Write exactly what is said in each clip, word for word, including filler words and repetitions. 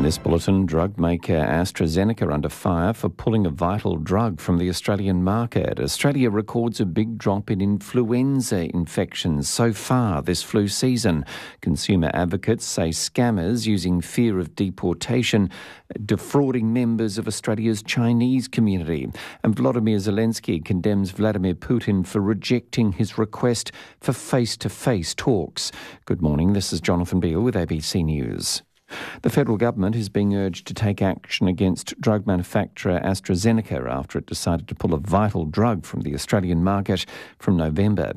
In this bulletin, drug maker AstraZeneca under fire for pulling a vital drug from the Australian market. Australia records a big drop in influenza infections so far this flu season. Consumer advocates say scammers using fear of deportation defrauding members of Australia's Chinese community. And Volodymyr Zelensky condemns Vladimir Putin for rejecting his request for face-to-face talks. Good morning, this is Jonathan Beale with A B C News. The federal government is being urged to take action against drug manufacturer AstraZeneca after it decided to pull a vital drug from the Australian market from November.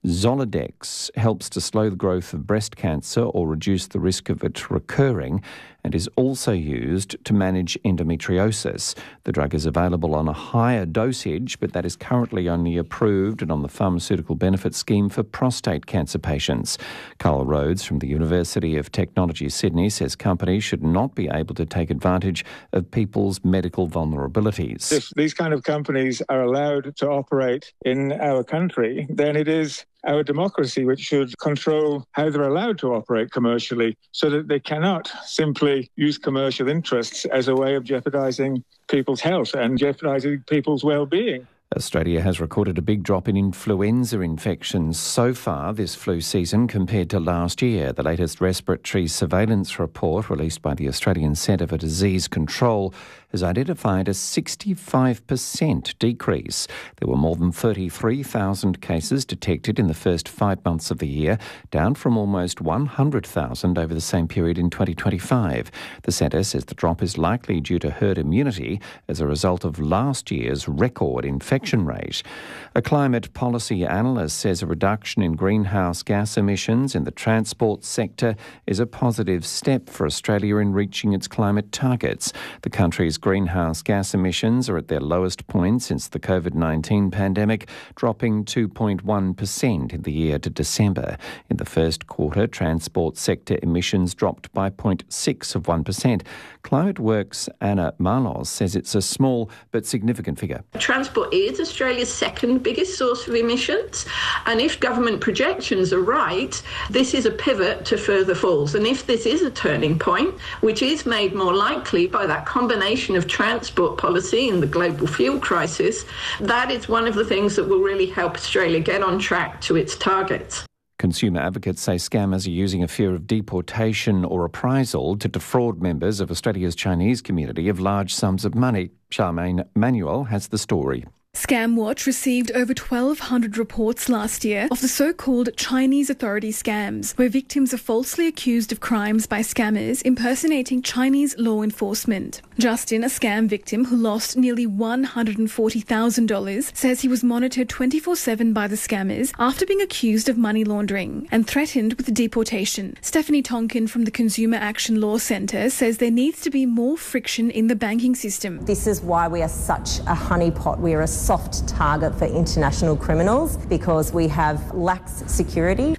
Zoladex helps to slow the growth of breast cancer or reduce the risk of it recurring and is also used to manage endometriosis. The drug is available on a higher dosage, but that is currently only approved and on the Pharmaceutical Benefits Scheme for prostate cancer patients. Carl Rhodes from the University of Technology Sydney says companies should not be able to take advantage of people's medical vulnerabilities. If these kind of companies are allowed to operate in our country, then it is our democracy which should control how they're allowed to operate commercially so that they cannot simply use commercial interests as a way of jeopardising people's health and jeopardising people's well-being. Australia has recorded a big drop in influenza infections so far this flu season compared to last year. The latest respiratory surveillance report released by the Australian Centre for Disease Control has identified a sixty-five percent decrease. There were more than thirty-three thousand cases detected in the first five months of the year, down from almost one hundred thousand over the same period in twenty twenty-five. The centre says the drop is likely due to herd immunity as a result of last year's record infection rate. A climate policy analyst says a reduction in greenhouse gas emissions in the transport sector is a positive step for Australia in reaching its climate targets. The country's greenhouse gas emissions are at their lowest point since the covid nineteen pandemic, dropping two point one percent in the year to December. In the first quarter, transport sector emissions dropped by zero point six of one percent. ClimateWorks' Anna Marlos says it's a small but significant figure. Transport is Australia's second biggest source of emissions, and if government projections are right, this is a pivot to further falls. And if this is a turning point, which is made more likely by that combination of transport policy and the global fuel crisis, that is one of the things that will really help Australia get on track to its targets. Consumer advocates say scammers are using a fear of deportation or reprisal to defraud members of Australia's Chinese community of large sums of money. Charmaine Manuel has the story. ScamWatch received over twelve hundred reports last year of the so-called Chinese authority scams, where victims are falsely accused of crimes by scammers impersonating Chinese law enforcement. Justin, a scam victim who lost nearly one hundred forty thousand dollars, says he was monitored twenty-four seven by the scammers after being accused of money laundering and threatened with deportation. Stephanie Tonkin from the Consumer Action Law Centre says there needs to be more friction in the banking system. This is why we are such a honeypot. We are a soft target for international criminals because we have lax security.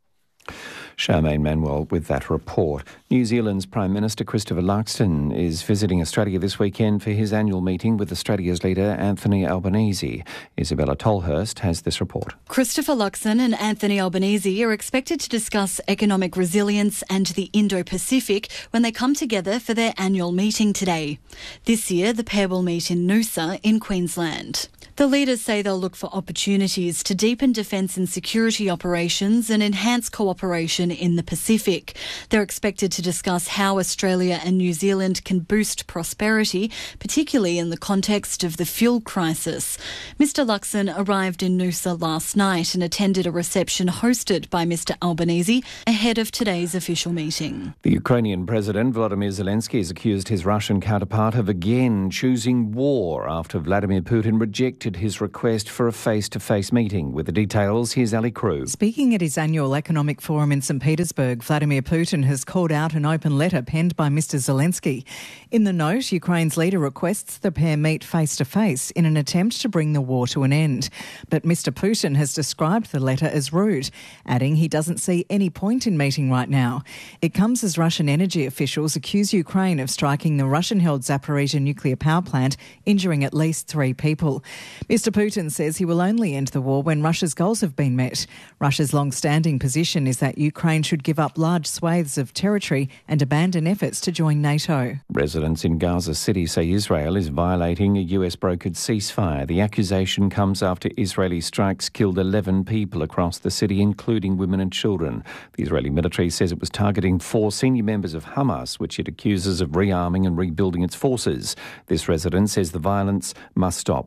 Charmaine Manuel with that report. New Zealand's Prime Minister Christopher Luxon is visiting Australia this weekend for his annual meeting with Australia's leader Anthony Albanese. Isabella Tolhurst has this report. Christopher Luxon and Anthony Albanese are expected to discuss economic resilience and the Indo-Pacific when they come together for their annual meeting today. This year, the pair will meet in Noosa in Queensland. The leaders say they'll look for opportunities to deepen defence and security operations and enhance cooperation in the Pacific. They're expected to discuss how Australia and New Zealand can boost prosperity, particularly in the context of the fuel crisis. Mister Luxon arrived in Noosa last night and attended a reception hosted by Mister Albanese ahead of today's official meeting. The Ukrainian President Volodymyr Zelensky has accused his Russian counterpart of again choosing war after Vladimir Putin rejected his request for a face-to-face meeting. With the details, here's Ali Crew. Speaking at his annual economic forum in St Petersburg, Vladimir Putin has called out an open letter penned by Mister Zelensky. In the note, Ukraine's leader requests the pair meet face-to-face in an attempt to bring the war to an end. But Mister Putin has described the letter as rude, adding he doesn't see any point in meeting right now. It comes as Russian energy officials accuse Ukraine of striking the Russian-held Zaporizhzhia nuclear power plant, injuring at least three people. Mister Putin says he will only end the war when Russia's goals have been met. Russia's long-standing position is that Ukraine Ukraine should give up large swathes of territory and abandon efforts to join NATO. Residents in Gaza City say Israel is violating a U S-brokered ceasefire. The accusation comes after Israeli strikes killed eleven people across the city, including women and children. The Israeli military says it was targeting four senior members of Hamas, which it accuses of rearming and rebuilding its forces. This resident says the violence must stop.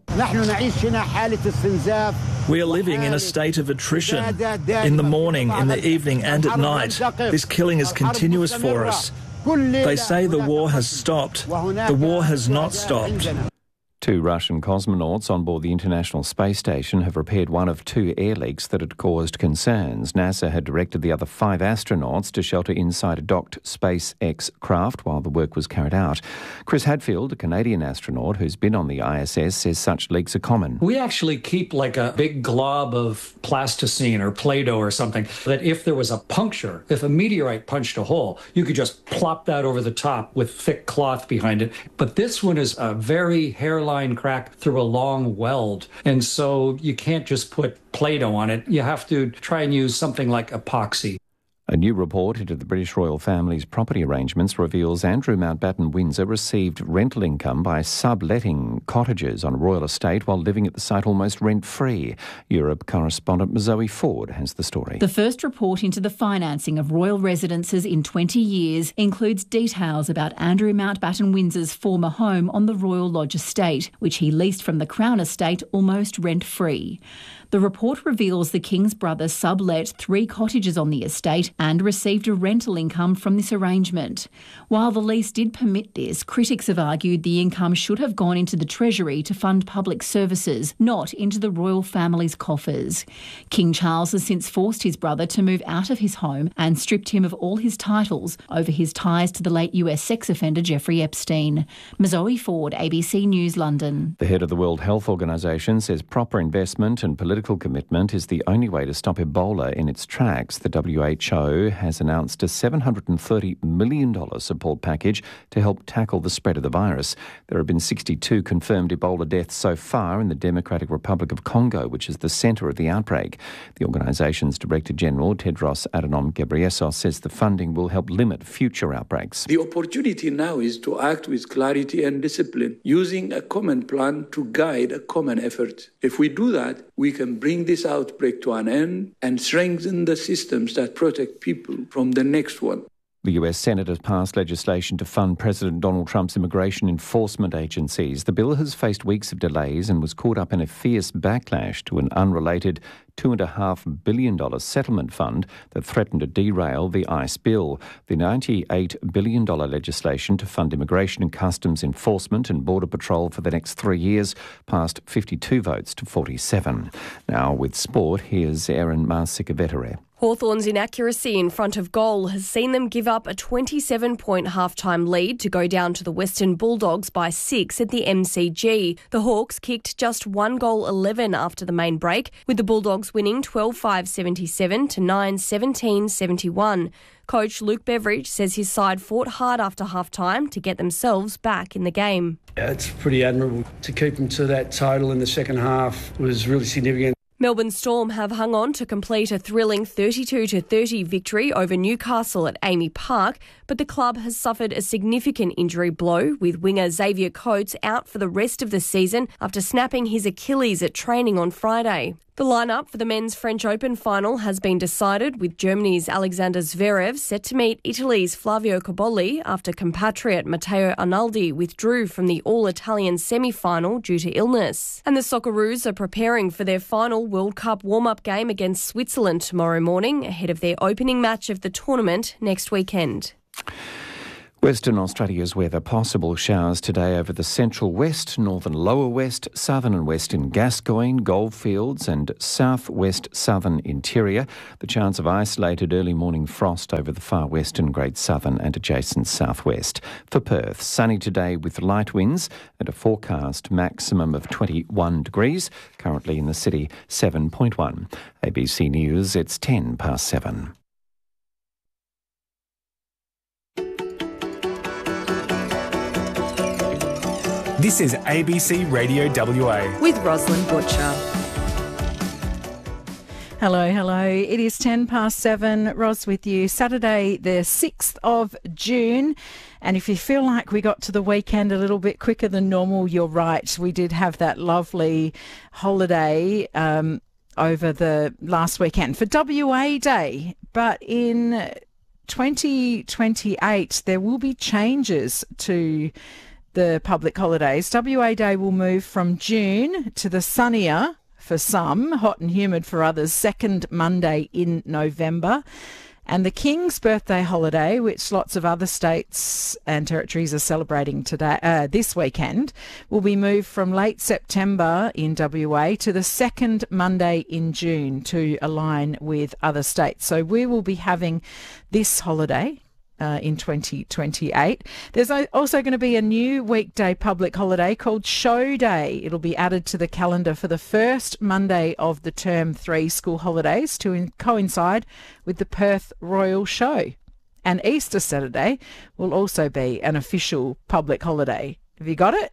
We are living in a state of attrition. In the morning, in the evening and at night, this killing is continuous for us. They say the war has stopped. The war has not stopped. Two Russian cosmonauts on board the International Space Station have repaired one of two air leaks that had caused concerns. NASA had directed the other five astronauts to shelter inside a docked SpaceX craft while the work was carried out. Chris Hadfield, a Canadian astronaut who's been on the I S S, says such leaks are common. We actually keep like a big glob of plasticine or Play-Doh or something that if there was a puncture, if a meteorite punched a hole, you could just plop that over the top with thick cloth behind it. But this one is a very hairline crack through a long weld. And so you can't just put Play-Doh on it. You have to try and use something like epoxy. A new report into the British royal family's property arrangements reveals Andrew Mountbatten Windsor received rental income by subletting cottages on a royal estate while living at the site almost rent-free. Europe correspondent Zoe Ford has the story. The first report into the financing of royal residences in twenty years includes details about Andrew Mountbatten Windsor's former home on the Royal Lodge estate, which he leased from the Crown estate almost rent-free. The report reveals the King's brother sublet three cottages on the estate and received a rental income from this arrangement. While the lease did permit this, critics have argued the income should have gone into the Treasury to fund public services, not into the royal family's coffers. King Charles has since forced his brother to move out of his home and stripped him of all his titles over his ties to the late U S sex offender Jeffrey Epstein. Zoe Ford, A B C News, London. The head of the World Health Organization says proper investment and political Political commitment is the only way to stop Ebola in its tracks. The W H O has announced a seven hundred thirty million dollars support package to help tackle the spread of the virus. There have been sixty-two confirmed Ebola deaths so far in the Democratic Republic of Congo, which is the centre of the outbreak. The organisation's Director General, Tedros Adhanom Ghebreyesus, says the funding will help limit future outbreaks. The opportunity now is to act with clarity and discipline, using a common plan to guide a common effort. If we do that, we can bring this outbreak to an end and strengthen the systems that protect people from the next one. The U S Senate has passed legislation to fund President Donald Trump's immigration enforcement agencies. The bill has faced weeks of delays and was caught up in a fierce backlash to an unrelated two point five billion dollars settlement fund that threatened to derail the ICE bill. The ninety-eight billion dollars legislation to fund immigration and customs enforcement and border patrol for the next three years passed fifty-two votes to forty-seven. Now with sport, here's Erin Marsika-Vettere. Hawthorn's inaccuracy in front of goal has seen them give up a twenty-seven point half-time lead to go down to the Western Bulldogs by six at the M C G. The Hawks kicked just one goal eleven after the main break, with the Bulldogs winning twelve five seventy-seven to nine seventeen seventy-one. Coach Luke Beveridge says his side fought hard after half-time to get themselves back in the game. Yeah, it's pretty admirable. To keep them to that total in the second half was really significant. Melbourne Storm have hung on to complete a thrilling thirty-two to thirty victory over Newcastle at Amy Park, but the club has suffered a significant injury blow, with winger Xavier Coates out for the rest of the season after snapping his Achilles at training on Friday. The lineup for the men's French Open final has been decided, with Germany's Alexander Zverev set to meet Italy's Flavio Cobolli after compatriot Matteo Arnaldi withdrew from the all-Italian semi-final due to illness. And the Socceroos are preparing for their final World Cup warm-up game against Switzerland tomorrow morning, ahead of their opening match of the tournament next weekend. Western Australia's weather. Possible showers today over the central west, northern lower west, southern and western Gascoyne, Goldfields and southwest southern interior. The chance of isolated early morning frost over the far western Great Southern and adjacent southwest. For Perth, sunny today with light winds and a forecast maximum of twenty-one degrees. Currently in the city, seven point one. A B C News, it's ten past seven. This is A B C Radio W A. With Rosalind Butcher. Hello, hello. It is ten past seven. Ros with you. Saturday, the sixth of June. And if you feel like we got to the weekend a little bit quicker than normal, you're right. We did have that lovely holiday um, over the last weekend for W A Day. But in twenty twenty-eight, there will be changes to the public holidays. W A Day will move from June to the sunnier, for some, hot and humid for others, second Monday in November. And the King's birthday holiday, which lots of other states and territories are celebrating today, uh, this weekend, will be moved from late September in W A to the second Monday in June to align with other states. So we will be having this holiday Uh, in twenty twenty-eight. There's also going to be a new weekday public holiday called Show Day. It'll be added to the calendar for the first Monday of the term three school holidays to in- coincide with the Perth Royal Show. And Easter Saturday will also be an official public holiday. Have you got it?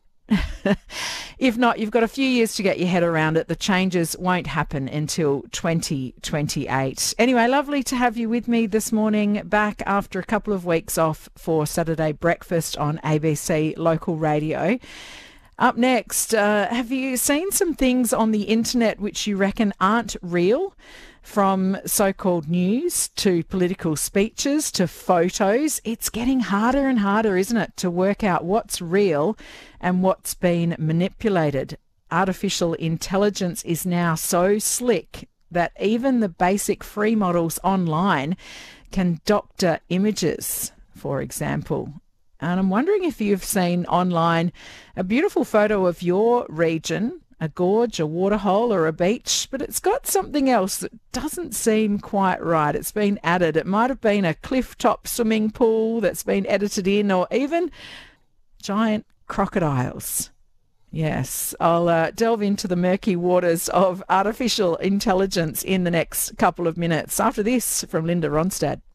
If not, you've got a few years to get your head around it. The changes won't happen until twenty twenty-eight. Anyway, lovely to have you with me this morning, back after a couple of weeks off for Saturday breakfast on A B C Local Radio. Up next, uh, have you seen some things on the internet which you reckon aren't real? From so-called news to political speeches to photos, it's getting harder and harder, isn't it, to work out what's real and what's been manipulated. Artificial intelligence is now so slick that even the basic free models online can doctor images, for example. And I'm wondering if you've seen online a beautiful photo of your region, a gorge, a waterhole or a beach, but it's got something else that doesn't seem quite right. It's been added. It might have been a cliff-top swimming pool that's been edited in, or even giant crocodiles. Yes, I'll uh, delve into the murky waters of artificial intelligence in the next couple of minutes. After this, from Linda Ronstadt.